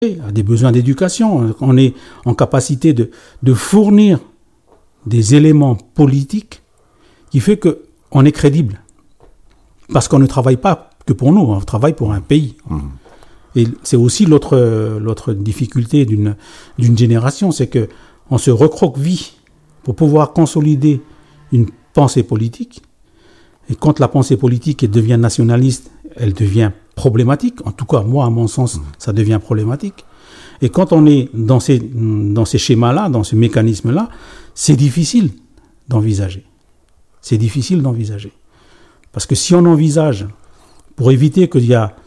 a des besoins d'éducation. On est en capacité de fournir des éléments politiques qui fait qu'on est crédible. Parce qu'on ne travaille pas que pour nous, on travaille pour un pays. Et c'est aussi l'autre difficulté d'une génération, c'est qu'on se recroqueville pour pouvoir consolider une pensée politique. Et quand la pensée politique devient nationaliste, elle devient problématique. En tout cas, moi, à mon sens, ça devient problématique. Et quand on est dans ces schémas-là, dans ce mécanisme-là, c'est difficile d'envisager. C'est difficile d'envisager. Parce que si on envisage, pour éviter qu'il y a...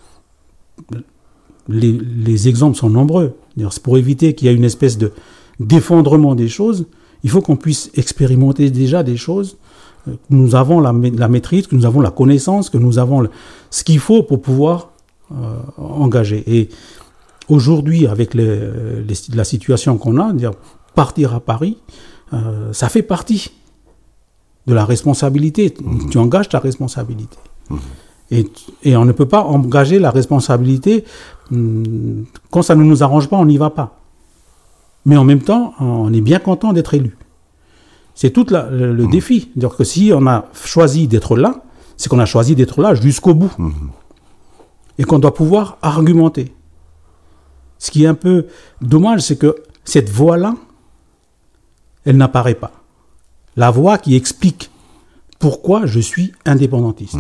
Les exemples sont nombreux. C'est pour éviter qu'il y ait une espèce d'effondrement des choses, il faut qu'on puisse expérimenter déjà des choses, que nous avons la maîtrise, que nous avons la connaissance, que nous avons ce qu'il faut pour pouvoir engager. Et aujourd'hui, avec la situation qu'on a, dire partir à Paris, ça fait partie de la responsabilité. Tu engages ta responsabilité. Et on ne peut pas engager la responsabilité quand ça ne nous arrange pas, on n'y va pas. Mais en même temps, on est bien content d'être élu. C'est tout le défi. C'est-à-dire que si on a choisi d'être là, c'est qu'on a choisi d'être là jusqu'au bout. Et qu'on doit pouvoir argumenter. Ce qui est un peu dommage, c'est que cette voix-là, elle n'apparaît pas. La voix qui explique pourquoi je suis indépendantiste.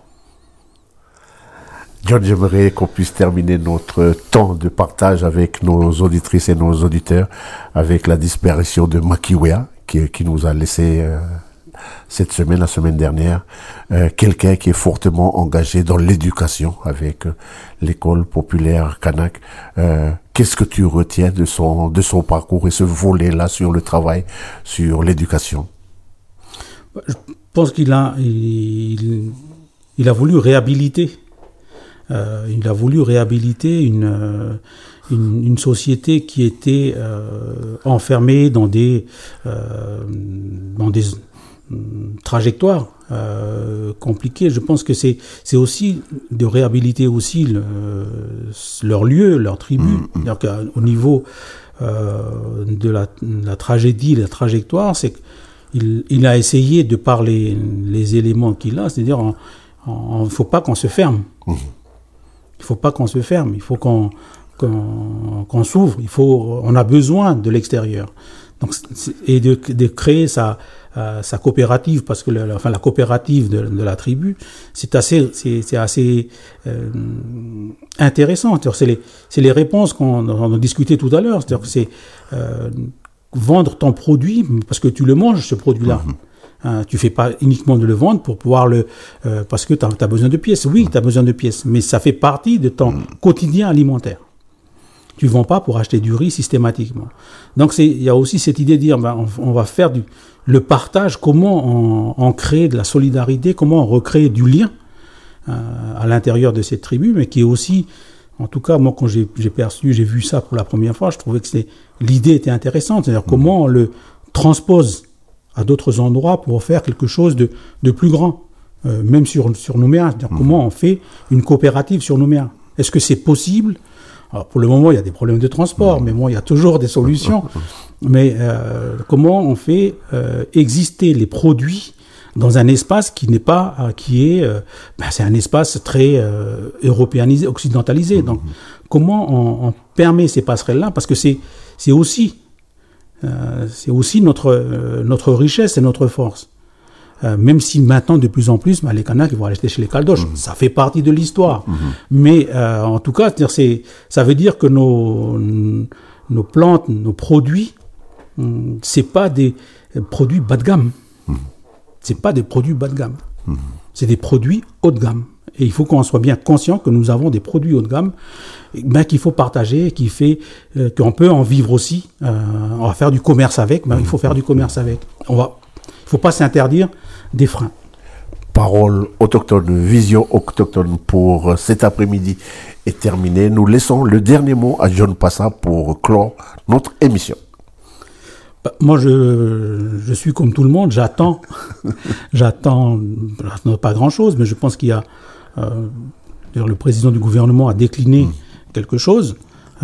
John, j'aimerais qu'on puisse terminer notre temps de partage avec nos auditrices et nos auditeurs avec la disparition de Macky Ouéa, qui nous a laissé la semaine dernière, quelqu'un qui est fortement engagé dans l'éducation avec l'école populaire Kanak. Qu'est-ce que tu retiens de son parcours et ce volet-là sur le travail, sur l'éducation? Je pense qu'il a voulu réhabiliter. Il a voulu réhabiliter une société qui était enfermée dans des trajectoires compliquées. Je pense que c'est aussi de réhabiliter aussi leur lieu, leur tribu. C'est-à-dire qu'au niveau de la tragédie, la trajectoire, c'est qu'il a essayé de par les éléments qu'il a, c'est-à-dire il ne faut pas qu'on se ferme. Il ne faut pas qu'on se ferme, il faut qu'on s'ouvre, on a besoin de l'extérieur. Donc, et de créer sa coopérative, parce que la coopérative de la tribu, c'est assez intéressant. C'est les réponses qu'on a discutées tout à l'heure. C'est-à-dire que c'est vendre ton produit, parce que tu le manges, ce produit-là. Tu ne fais pas uniquement de le vendre pour pouvoir parce que tu as besoin de pièces. Oui, tu as besoin de pièces, mais ça fait partie de ton quotidien alimentaire. Tu ne vends pas pour acheter du riz systématiquement. Donc, il y a aussi cette idée de dire, on va faire le partage, comment on crée de la solidarité, comment on recrée du lien à l'intérieur de cette tribu, mais qui est aussi, en tout cas, moi, quand j'ai vu ça pour la première fois, je trouvais que l'idée était intéressante. C'est-à-dire comment on le transpose à d'autres endroits pour faire quelque chose de plus grand, même sur Nouméa. C'est-à-dire comment on fait une coopérative sur Nouméa. Est-ce que c'est possible? Alors, pour le moment, il y a des problèmes de transport, mais bon, il y a toujours des solutions. Mais comment on fait exister les produits dans un espace qui n'est pas, c'est un espace très européanisé, occidentalisé. Donc, comment on permet ces passerelles-là? Parce que c'est aussi notre richesse et notre force. Même si maintenant, de plus en plus, les Kanaks vont aller chez les Caldoches. Ça fait partie de l'histoire. Mais en tout cas, ça veut dire que nos plantes, nos produits, c'est pas des produits bas de gamme. C'est pas des produits bas de gamme. C'est des produits haut de gamme. Et il faut qu'on soit bien conscient que nous avons des produits haut de gamme qu'il faut partager, qui fait qu'on peut en vivre aussi. On va faire du commerce avec, il faut faire du commerce avec. Il ne faut pas s'interdire des freins. Parole autochtone, vision autochtone pour cet après-midi est terminée. Nous laissons le dernier mot à John Passa pour clore notre émission. Moi, je suis comme tout le monde, j'attends pas grand-chose, mais je pense qu'il y a... le président du gouvernement a décliné quelque chose.